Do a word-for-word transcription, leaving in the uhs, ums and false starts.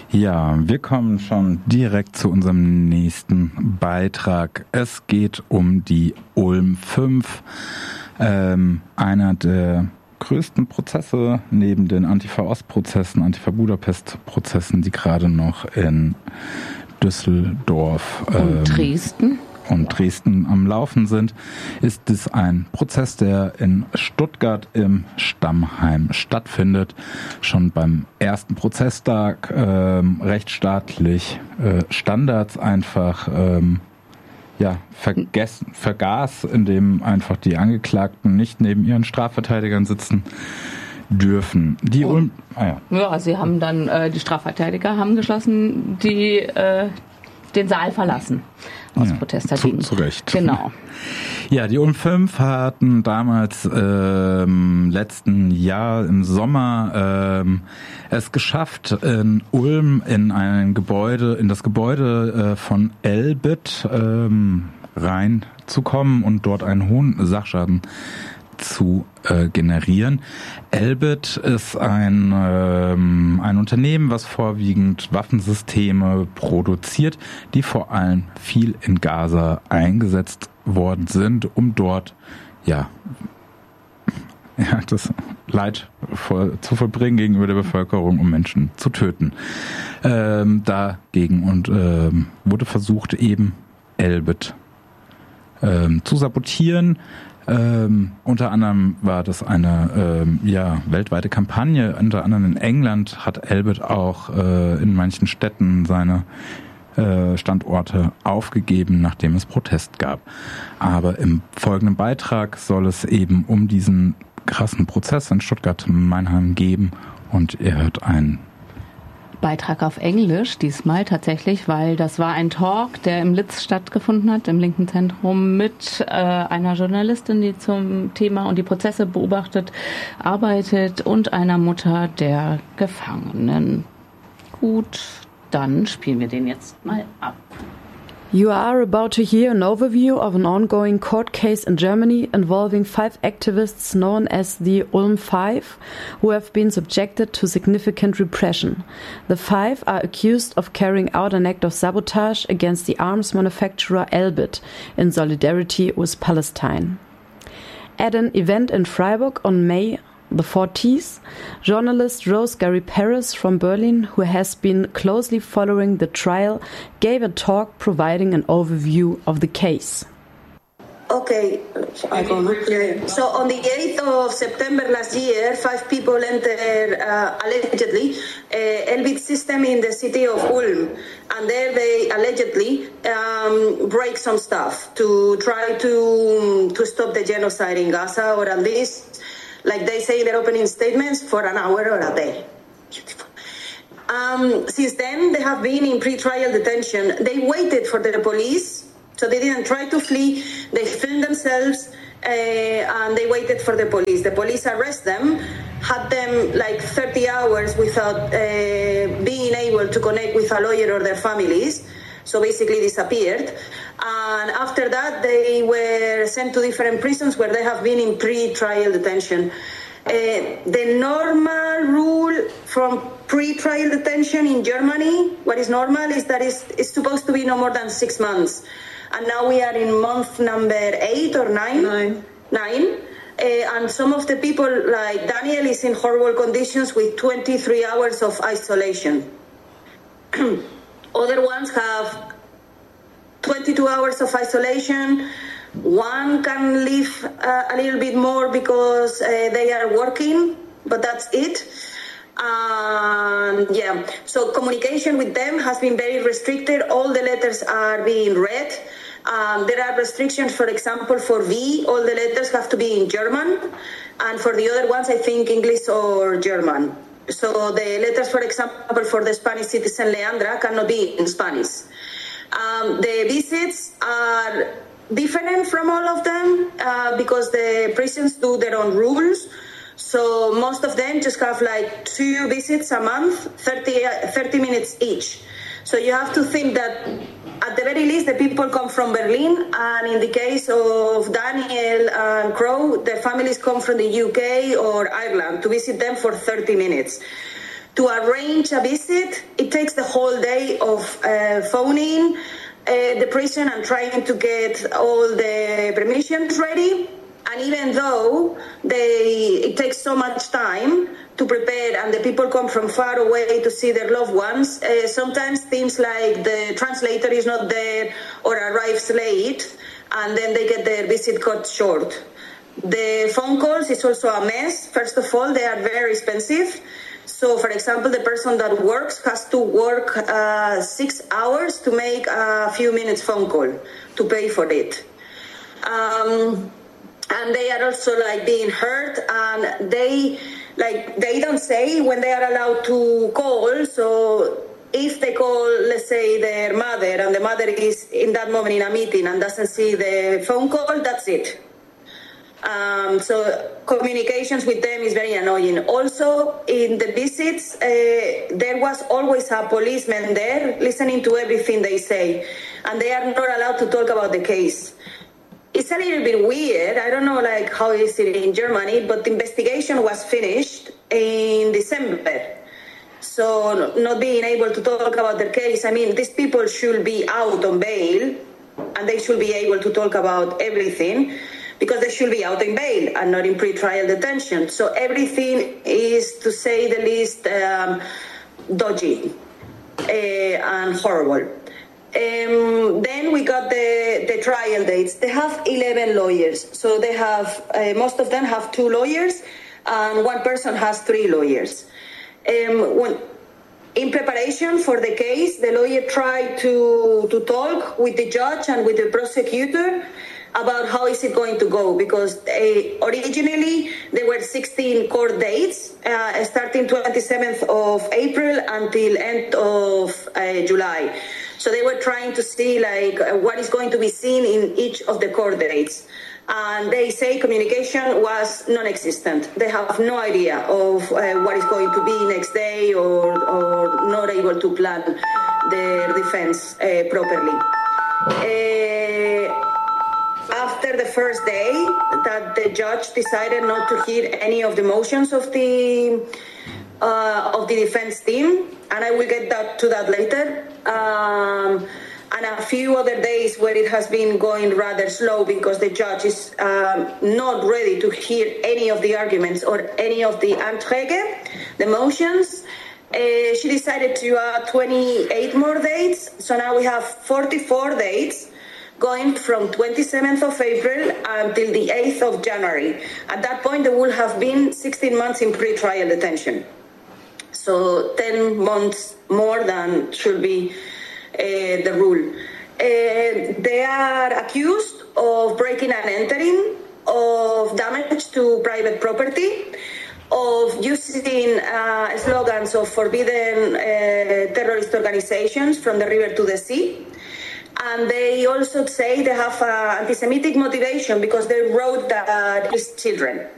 Ja, wir kommen schon direkt zu unserem nächsten Beitrag. Es geht um die Ulm fünf, ähm, einer der größten Prozesse neben den Antifa-Ost-Prozessen, Antifa-Budapest-Prozessen, die gerade noch in Düsseldorf ähm, und Dresden und Dresden am Laufen sind, ist es ein Prozess, der in Stuttgart im Stammheim stattfindet. Schon beim ersten Prozesstag ähm, rechtsstaatlich äh, Standards einfach ähm, ja, vergessen, vergaß, indem einfach die Angeklagten nicht neben ihren Strafverteidigern sitzen dürfen. Die oh. Ulm, ah ja. ja, sie haben dann, äh, die Strafverteidiger haben geschlossen, die äh, den Saal verlassen. Aus ja, Protest dagegen. Zu, zu Recht. Genau. Ja, die Ulm fünf hatten damals ähm, letzten Jahr im Sommer ähm, es geschafft, in Ulm in ein Gebäude, in das Gebäude äh, von Elbit ähm, reinzukommen und dort einen hohen Sachschaden zu äh, generieren. Elbit ist ein, ähm, ein Unternehmen, was vorwiegend Waffensysteme produziert, die vor allem viel in Gaza eingesetzt worden sind, um dort ja, ja das Leid vor, zu vollbringen gegenüber der Bevölkerung, um Menschen zu töten. Ähm, dagegen und ähm, wurde versucht, eben Elbit ähm, zu sabotieren. Ähm, unter anderem war das eine ähm, ja, weltweite Kampagne. Unter anderem in England hat Elbit auch äh, in manchen Städten seine äh, Standorte aufgegeben, nachdem es Protest gab. Aber im folgenden Beitrag soll es eben um diesen krassen Prozess in Stuttgart-Meinheim geben und ihr hört einen Beitrag auf Englisch diesmal tatsächlich, weil das war ein Talk, der im Litz stattgefunden hat, im Linken Zentrum, mit äh, einer Journalistin, die zum Thema und die Prozesse beobachtet, arbeitet und einer Mutter der Gefangenen. Gut, dann spielen wir den jetzt mal ab. You are about to hear an overview of an ongoing court case in Germany involving five activists known as the Ulm Five, who have been subjected to significant repression. The five are accused of carrying out an act of sabotage against the arms manufacturer Elbit in solidarity with Palestine. At an event in Freiburg on May the fourteenth, journalist Rose Gary Paris from Berlin, who has been closely following the trial, gave a talk providing an overview of the case. Okay, I go yeah. So on the eighth of September last year, five people entered uh, allegedly uh, Elbit system in the city of Ulm, and there they allegedly um, break some stuff to try to to stop the genocide in Gaza, or at least, like they say in their opening statements, for an hour or a day. Um, since then, they have been in pre-trial detention. They waited for the police, so they didn't try to flee. They filmed themselves, uh, and they waited for the police. The police arrest them, had them like thirty hours without uh, being able to connect with a lawyer or their families. So basically disappeared. And after that, they were sent to different prisons where they have been in pre-trial detention. Uh, the normal rule from pre-trial detention in Germany, what is normal is that it's, it's supposed to be no more than six months. And now we are in month number eight or nine. Nine. Nine. Uh, and some of the people, like Daniel, is in horrible conditions with twenty-three hours of isolation. Other ones have twenty-two hours of isolation. One can live uh, a little bit more because uh, they are working, but that's it. Um, yeah, so communication with them has been very restricted. All the letters are being read. Um, there are restrictions, for example, for V, all the letters have to be in German. And for the other ones, I think English or German. So the letters, for example, for the Spanish citizen Leandra cannot be in Spanish. Um, the visits are different from all of them uh, because the prisons do their own rules. So most of them just have like two visits a month, thirty, thirty minutes each. So you have to think that at the very least the people come from Berlin, and in the case of Daniel and Crow, the families come from the U K or Ireland to visit them for thirty minutes. To arrange a visit, it takes the whole day of uh, phoning uh, the prison and trying to get all the permissions ready. And even though they, it takes so much time to prepare and the people come from far away to see their loved ones, uh, sometimes things like the translator is not there or arrives late, and then they get their visit cut short. The phone calls is also a mess. First of all, they are very expensive. So, for example, the person that works has to work uh, six hours to make a few minutes phone call to pay for it. Um, and they are also like being hurt, and they like they don't say when they are allowed to call. So if they call, let's say, their mother, and the mother is in that moment in a meeting and doesn't see the phone call, that's it. Um, so communications with them is very annoying. Also, in the visits, uh, there was always a policeman there listening to everything they say, and they are not allowed to talk about the case. It's a little bit weird. I don't know like how is it in Germany, but the investigation was finished in December. So not being able to talk about their case, I mean, these people should be out on bail, and they should be able to talk about everything, because they should be out in bail and not in pre-trial detention. So everything is, to say the least, um, dodgy uh, and horrible. Um, then we got the, the trial dates. They have eleven lawyers. So they have, uh, most of them have two lawyers, and one person has three lawyers. Um, when, in preparation for the case, the lawyer tried to, to talk with the judge and with the prosecutor about how is it going to go, because they, originally there were sixteen court dates, uh, starting twenty-seventh of April until end of uh, July. So they were trying to see like uh, what is going to be seen in each of the court dates. And they say communication was non-existent. They have no idea of uh, what is going to be next day, or, or not able to plan their defense uh, properly. Uh, After the first day, that the judge decided not to hear any of the motions of the uh, of the defense team, and I will get that to that later. Um, and a few other days where it has been going rather slow because the judge is um, not ready to hear any of the arguments or any of the Anträge, the motions. Uh, she decided to add twenty-eight more dates, so now we have forty-four dates, going from twenty-seventh of April until the eighth of January. At that point, there will have been sixteen months in pre-trial detention. So ten months more than should be uh, the rule. Uh, they are accused of breaking and entering, of damage to private property, of using uh, slogans of forbidden uh, terrorist organizations from the river to the sea. And they also say they have uh, anti-Semitic motivation because they wrote that uh, these children.